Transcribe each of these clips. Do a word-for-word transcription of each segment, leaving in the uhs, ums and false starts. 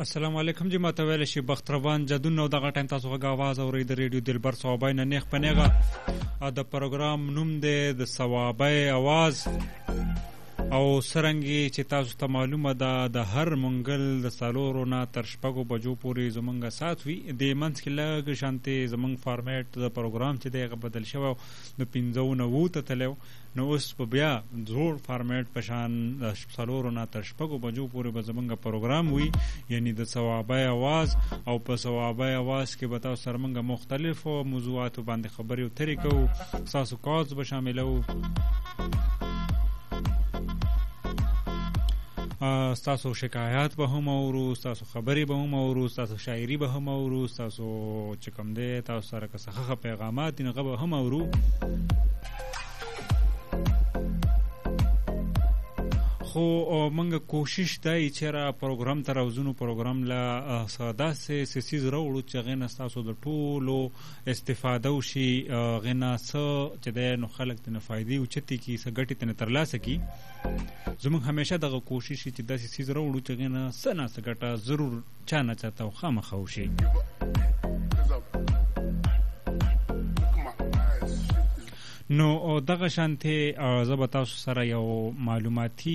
السلام علیکم جی ماته ویل شي بختروان جدون نو دغه ټایم تاسو غږ आवाज اورئ د ریډیو دلبر صوابای نه نیخ پنیغه د پروګرام نوم دی د صوابای आवाज او سرنګي چې تاسو ته معلومه ده د هر منګل د سالورو نه تر شپږو بجو پورې زمونږه سات وي د منځ کې لږ شانتي زمونږ فارمیټ د پروګرام چې دی هغه بدل شوی د پنځو نه اووه ته تللی نو اوس په بیا زوړ فارمیټ په شان د سالورو نه تر شپږو بجو پورې به زمونږه پروګرام وي یعنی د صوابای आवाज او په صوابای आवाज کې به تاسو سره موږ مختلفو موضوعاتو باندې خبرې اترې کوو ستاسو کالز به شاملوو ستاسو شکایات به هم اورو ستاسو خبرې به هم اورو ستاسو شاعري به هم اورو ستاسو چې کوم دی تاسو سره که څه پیغامات دي هغه به هم اورو خو منګه کوشش دی چې را پروګرام ته راوځو پروګرام لا ساده سه سیز راوړو چې غنه تاسو د ټولو استفاده وشي غنه څه چې د نو خلک ته فائدې او چتی کی څه ګټې ته ترلاسه کی زموږ همیشه دغه کوشش چې داسې سیز راوړو چې غنه څه نه څه ګټه ضرور چا نه چاته خامخا وشي نو دغه شانته زه به تاسو سره یو معلوماتي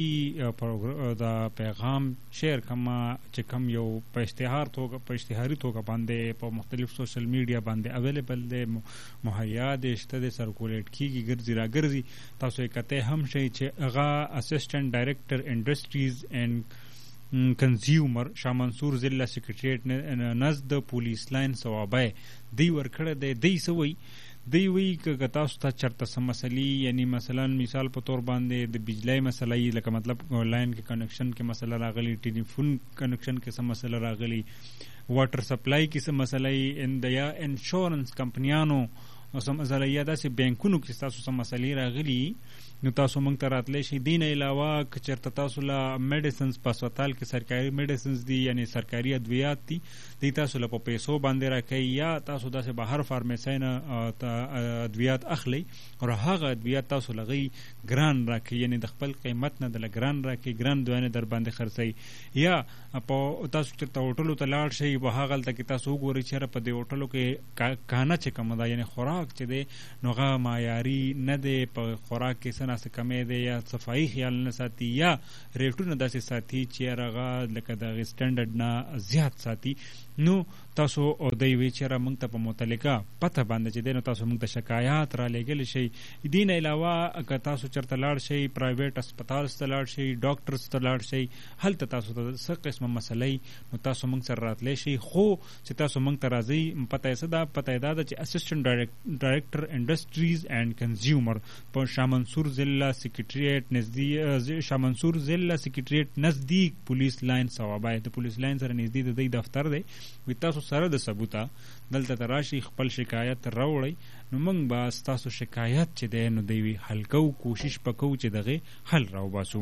د پیغام شیر کما چې کم یو په اشتهار توګه په اشتهاري توګه باندې په مختلف سوشل میډیا باندې اویلیبل دی مهیا دی شته دی سرکولیټ کیږي ګرځي را ګرځي تاسو یې کته هم شي چې هغه اسسټنټ ډایریکټر انډستریز اینڈ کنزیومر شاه منصور ضلع سیکریټریټ نزد پولیس لاین صوابای دی ورکړه دی دی سوی دی وی که تاسو ته چرته سم مسلې یعنی مثلا مثال په تور باندې د بجلی مسلې لکه مطلب لاین کې کنیکشن کې مسله راغلی ټلیفون کنیکشن کې سم مسله راغلی واټر سپلای کې سم مسلې ان د یا انشورنس کمپنیانو سم مسلې یا داسې بانکونو کې تاسو سم مسلې راغلی نو تاسو موږ ته راتلی شي دین علاوه که چرته تاسو لا میډیسنز په هسپتال کې سرکاري میډیسنز دي یعنی سرکاري ادویات دي دی تاسو له په پیسو باندې راکوي یا تاسو داسې بهر فارمیسۍ نه ادویات اخلي او هغه ادویات تاسو لغوي ګران راکوي یعنی د خپل قیمت نه د ګران راکوي ګران دوانې در باندې خرڅوي یا په تاسو چرته هوټلو ته لاړ شئ په هغه هلته کې تاسو وګورئ چېرې په دې هوټلو کې کانه چې کومه ده یعنی خوراک چې دی نو هغه معیاري نه دی په خوراک کې ناسه کمې دی یا صفایي خیال نه ساتي یا ریټونه داسې ساتي چې هغه لکه د سټنډرډ نه زیات ساتي نو تاسو او دی وی چې را موږ ته په متعلقه پته باندې چې دی نو تاسو موږ ته شکایات را لېږلی شئ دین علاوه که تاسو چېرته لاړ شئ پرایویټ هسپتال ته لاړ شئ ډاکټرس ته لاړ شئ هلته تاسو ته څه قسمه مسلې نو تاسو موږ سره راتلی شئ خو چې تاسو موږ ته راځئ پته یې څه ده پته یې دا ده چې اسسټنټ ډایرکټر انډسټریز اینډ کنزیومر په شاه منصور ضلع سیکریټریټ نزدیک شاه منصور ضلع سیکریټریټ نزدیک پولیس لاین صوابای د پولیس لاین سره نږدې د دې دفتر دی وی تاسو سره د ثبوته دلته ته راشي خپل شکایت راوړئ نو موږ به ستاسو شکایت چې دی نو دی وي حل کوو کوشش به کوو چې دغې حل راوباسو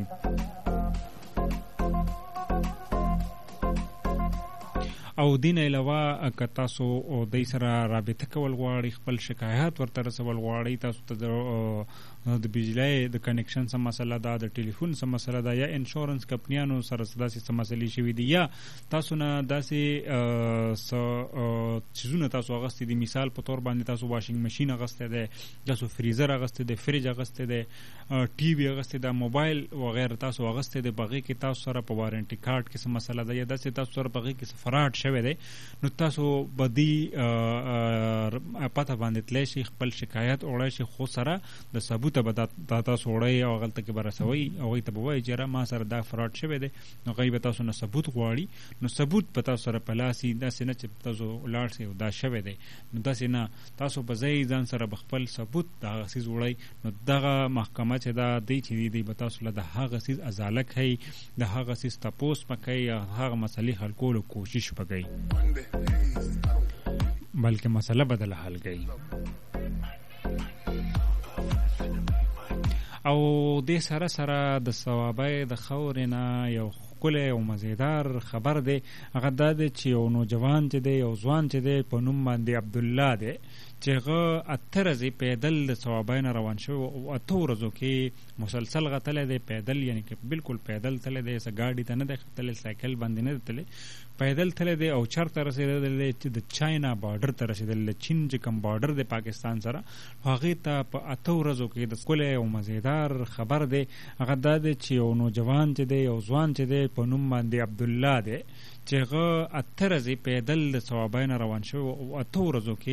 او دین علاوه که تاسو دی سره رابطه کول غواړئ خپل شکایات ورته رسول غواړئ تاسو ته د بجلی د کنیکشن سم مسله ده د ټلیفون سم مسله ده یا انشورنس کمپنیانو سره داسې څه مسلې شوي دي یا تاسو نه داسې څه څیزونه تاسو اغوستی دي مثال په طور باندې تاسو واشنګ ماشین اغوستی دی تاسو فریزر اغوستی دی فریج اغوستی دی ټي وي اغوستی ده موبایل وغیره تاسو اغوستی دی په هغې کې تاسو سره په وارنټي کارډ کې څه مسله ده یا داسې تاسو سره په هغې کې څه فراډ شوی دی نو تاسو به دې پته باندې تلی شي خپل شکایت وړی شي خو سره د ثبوت ته به دا تاسو وړئ او هغلته کې به رسوئ هغوی ته به وایي چې یاره ما سره دا فراډ شوی دی نو هغوی به تاسو نه ثبوت غواړي نو ثبوت به تاسو سره په لاس وي داسې نه چې تاسو ولاړ سئ او دا شوی دی نو داسې نه تاسو به ځئ ځان سره به خپل ثبوت د هغه څیز وړئ نو دغه محکمه چې دا دی چې دی دی به تاسو له د هغه څیز ازاله کوي د هغه څیز تپوس به کوي هغه مسلې حل کولو کوشش به کوي بلکې مسله بدله حل کوي او دې سره سره د صوابای د خاورې نه یو ښکلی او مزیدار خبر دی. هغه دا دی چې یو نوجوان چې دی یو ځوان چې دی په نوم باندې عبدالله دی چې هغه اته ورځې پیدل د صوابۍ نه روان شوی او اته ورځو کې مسلسل غتلی دی پیدل، یعنی که بالکل پیدل تللی دی، څه ګاډي ته نه دی ختلی، سایکل باندې نه دی تللی، پیدل تللی دی او چېرته رسېدلی دی چې د چاینا بارډر ته رسېدلی دی، چین چې کوم بارډر دی پاکستان سره، هغې ته په اته ورځو کې د ښکلی او مزیدار خبر دی. هغه دا دی چې یو نوجوان چې دی یو ځوان چې دی په نوم باندې عبدالله دی چې هغه اته ورځې پیدل د صوابۍ نه روان شوی او اته ورځو کې